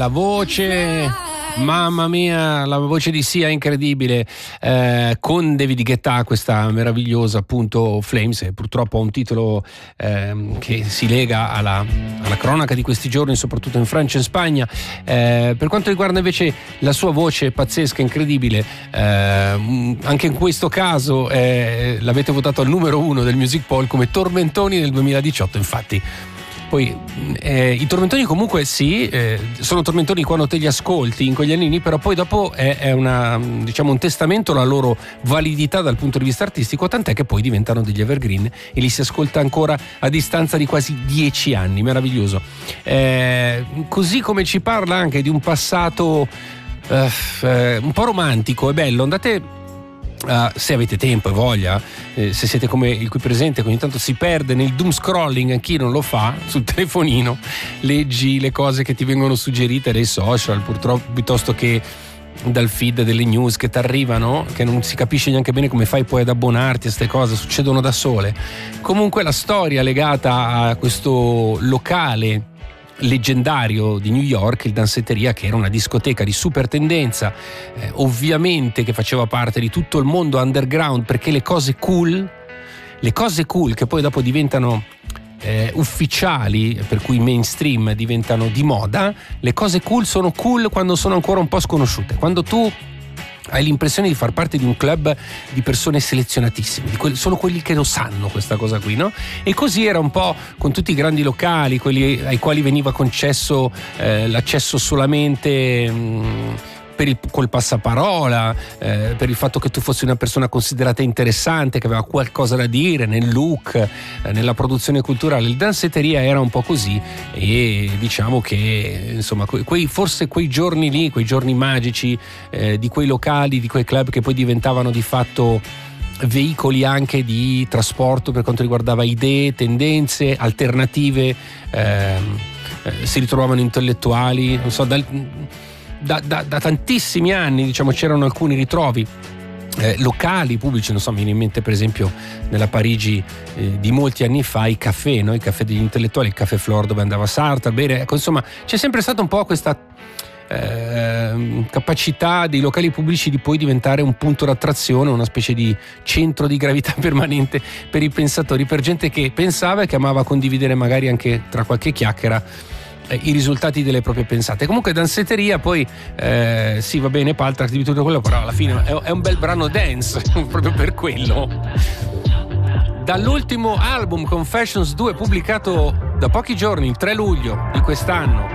la voce. Mamma mia, la voce di Sia è incredibile, con David Guetta, questa meravigliosa appunto Flames, e purtroppo ha un titolo che si lega alla cronaca di questi giorni, soprattutto in Francia e in Spagna. Per quanto riguarda invece la sua voce pazzesca, incredibile, anche in questo caso l'avete votato al numero 1 del Music Poll come tormentoni del 2018, infatti. Poi i tormentoni comunque sì, sono tormentoni quando te li ascolti in quegli annini, però poi dopo è una, diciamo, un testamento alla loro validità dal punto di vista artistico, tant'è che poi diventano degli evergreen e li si ascolta ancora a distanza di quasi 10 anni, meraviglioso. Così come ci parla anche di un passato un po' romantico e bello, andate... se avete tempo e voglia, se siete come il qui presente che ogni tanto si perde nel doom scrolling, chi non lo fa sul telefonino, leggi le cose che ti vengono suggerite dai social, purtroppo, piuttosto che dal feed delle news che ti arrivano, che non si capisce neanche bene come fai poi ad abbonarti a queste cose, succedono da sole. Comunque la storia legata a questo locale leggendario di New York, il Danceteria, che era una discoteca di super tendenza, ovviamente che faceva parte di tutto il mondo underground, perché le cose cool che poi dopo diventano ufficiali, per cui mainstream diventano di moda, le cose cool sono cool quando sono ancora un po' sconosciute, quando tu hai l'impressione di far parte di un club di persone selezionatissime, solo quelli che lo sanno questa cosa qui, no? E così era un po' con tutti i grandi locali, quelli ai quali veniva concesso l'accesso solamente col passaparola, per il fatto che tu fossi una persona considerata interessante, che aveva qualcosa da dire nel look, nella produzione culturale. Il Danceteria era un po' così, e diciamo che insomma forse quei giorni lì, quei giorni magici di quei locali, di quei club che poi diventavano di fatto veicoli anche di trasporto per quanto riguardava idee, tendenze, alternative, si ritrovavano intellettuali, non so, da tantissimi anni, diciamo, c'erano alcuni ritrovi locali, pubblici, non so, mi viene in mente per esempio nella Parigi di molti anni fa i caffè, no? I caffè degli intellettuali, il Caffè Flore dove andava Sartre a bere, ecco, insomma c'è sempre stata un po' questa capacità dei locali pubblici di poi diventare un punto d'attrazione, una specie di centro di gravità permanente per i pensatori, per gente che pensava e che amava condividere magari anche tra qualche chiacchiera i risultati delle proprie pensate. Comunque Danceteria poi sì, va bene, Paltrack di tutto quello, però alla fine è un bel brano dance proprio per quello. Dall'ultimo album Confessions 2, pubblicato da pochi giorni, il 3 luglio di quest'anno,